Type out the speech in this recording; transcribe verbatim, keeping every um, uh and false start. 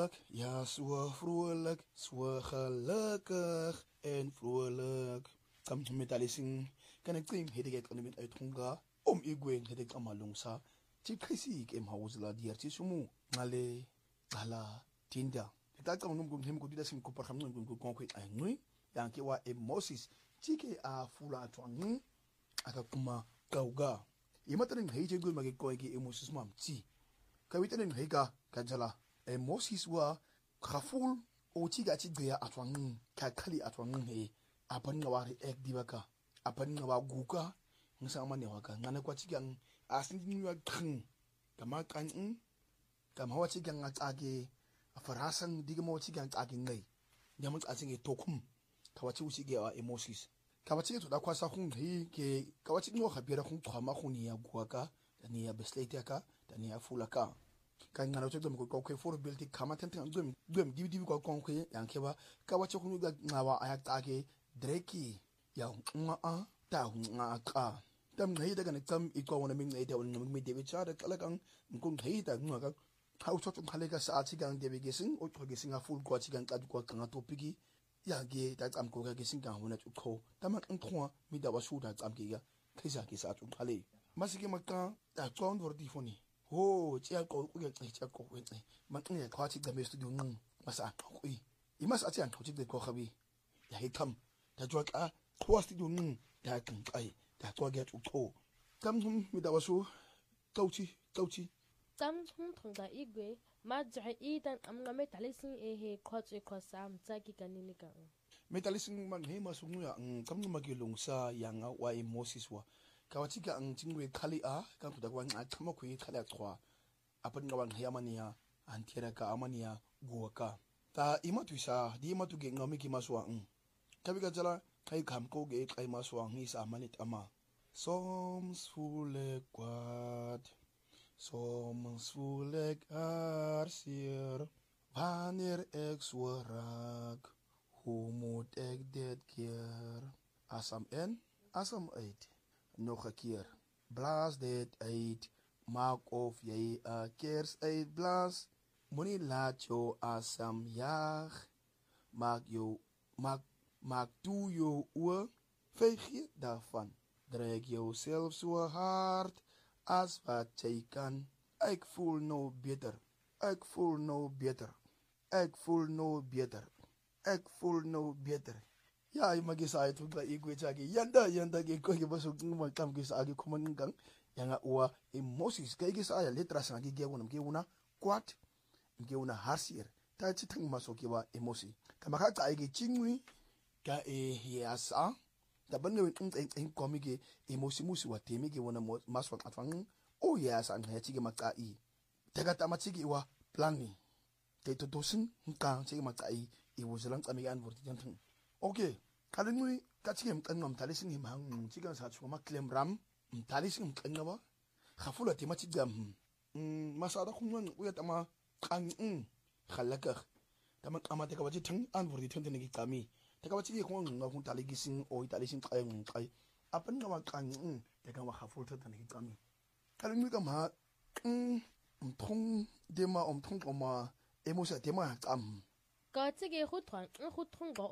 vrolijk, ja, zo vrolijk, zo gelukkig en vrolijk. Kam met alising, kan ik klim, het ik kan met uitgonga, om igwen het ik amalongsa. Chip kisi ik em hausla diertje sumu, ngale, ala, tinda. Dat kan num hem ko didasim ko parham num ko kon ko ay ngui, yanki wa emosis, chike a fula twang, aka kuma gauga. Imatarin heje gul magi ko ki emosis mam chi. Kawitarin hega kajala emosis wa khaful o chiga chigya atwang ka khali atwang he apan nga wari ek dibaka apan nga wa guka ngsa mane waka ngana kwa chigang asin niwa khng kama kan kama wa chigang atage afarasan digamo chigang age ngai nyamun asinge tokum kawachi uchige wa emosis kawachi to da kwasa khung he ke kawachi ngo khabira khung thama khuni ya guaka ni ya beslete ka tani ya fulaka kan ngana to dum ko ko for belti kama tenten dum dum dibi dibi ko kon ko yanke ba ka wace kunu ga ngawa aya take dreki ya nga a ta nga ka tam ngai daga ne tam iko wona min ngai da wona min debi cha da kala kan kun ngai da nga ga hau to khale ga sa chi gang debi gesin o to gesin a full ko chi gang ka ko kan to pigi ya ge da tam ko ga gesin gang wona chu ko tam kan khwa mi da wasu da tam ge ga kisa kisa chu khale masike makka da kon vor di foni ho chia ko ku ge chia ko we man nge kwa chi da me studio nang masa ko i imas ati an thochi de ko khabi ya he kam da jwa ka kwa studio nang da kan ai da ko ge chu ko kam hum mi da wasu tauchi tauchi tam hum thong da igwe ma jai i dan am ngame talisin e he khochi kho sam cha ki kanini ka metalisin man he masu ya kam ni magilung sa yanga wa emosis wa kawatika ang tingwe khali a kan ku da wan a thama ku khala thwa apan ngawang hayamania antira ka amania guaka ta imatuisa di matu ge ngami ki maswa ang tabi ka jala kai kham ko ge kai maswa ngi sa manit ama soms fule kwad soms fule arsier wanneer ek so raak hoe moet ek dit keer asam en asam uit nog een keer. Blaas dit uit. Maak of jij een kers uitblaas. Moenie laat jou asem jaag. Maak jou, maak, maak toe jou oor. Veeg je daarvan. Druk jouzelf zo hard als wat jij kan. Ik voel nou beter. Ik voel nou beter. Ik voel nou beter. Ik voel nou beter. Ya ai magi sa itu ga igwe chagi yanda yanda ge ko ge basu ngma kam ge sa ge kuma ngang yanga uwa emosis ge ge sa ya letra sa ge ge wona ge wona kwat ge wona harsier ta ci tang maso ge wa emosi kama ka ta ge chingwi ga e yasa da banne wen in in komi ge emosi musi wa temi ge wona maso atwang o yasa an ya ci ge maka i daga ta ma ci ge wa planni te to dosin nka ci ge maka i e wuzalan tsami an vorti jantan okay kalin nui kachigem kan ngam talisin him hang chigan sa chuma klem ram talisin kan ngawa khafula te machigam mm masada khumwan uya tama kan mm khalaka tama kama te kawachi thang an vordi thon ne kami te kawachi ge khong ngam hun taligisin o talisin kai kai apan ngama kan mm te kama khaful thon ne kami kalin nui kam ha mm thong dema om thong koma emosa tema kam ka chi ge khu thon khu thong